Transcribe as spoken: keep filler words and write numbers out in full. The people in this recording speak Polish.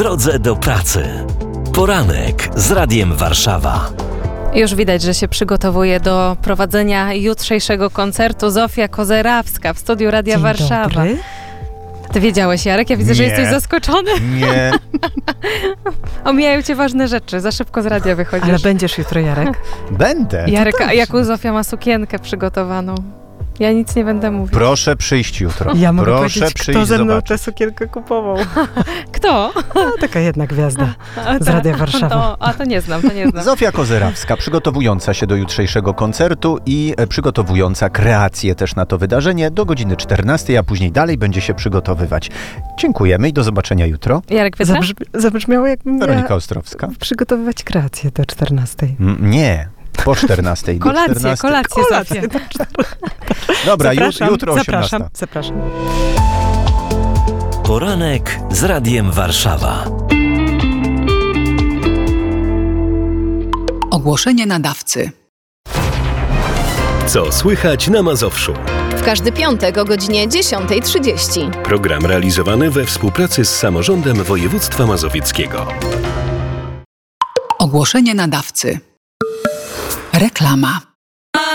drodze do pracy. Poranek z Radiem Warszawa. Już widać, że się przygotowuje do prowadzenia jutrzejszego koncertu Zofia Kozerawska w studiu Radia Dzień Warszawa. Dobry. Ty wiedziałeś, Jarek? Ja widzę, Nie. że jesteś zaskoczony. Nie. Omijają cię ważne rzeczy. Za szybko z radia wychodzisz. Ale będziesz jutro, Jarek? Będę. Jarek, a jaką Zofia ma sukienkę przygotowaną? Ja nic nie będę mówić. Proszę przyjść jutro. Ja mogę Proszę powiedzieć, przyjść kto ze mną zobaczyć. tę sukienkę kupował. Kto? No, taka jedna gwiazda A, z Radia Warszawa. To, a to nie znam, to nie znam. Zofia Kozerawska, przygotowująca się do jutrzejszego koncertu i e, przygotowująca kreację też na to wydarzenie do godziny czternastej, a później dalej będzie się przygotowywać. Dziękujemy i do zobaczenia jutro. Jarek Pietra? Zabrzmi, zabrzmiało, jakbym Weronika miała Ostrowska. przygotowywać kreację do czternastej. Mm, Nie, po czternastej. do Kolację, czternastej. kolację, Kolację. Zofia. Dobra, ju, Zapraszam, jutro osiemnasta. zapraszam, zapraszam. Poranek z Radiem Warszawa. Ogłoszenie nadawcy. Co słychać na Mazowszu? W każdy piątek o godzinie dziesiąta trzydzieści. Program realizowany we współpracy z Samorządem Województwa Mazowieckiego. Ogłoszenie nadawcy. Reklama.